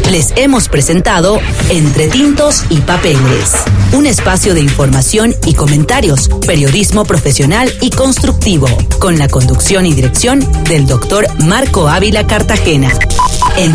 Les hemos presentado Entre Tintos y Papeles, un espacio de información y comentarios, periodismo profesional y constructivo, con la conducción y dirección del doctor Marco Ávila Cartagena.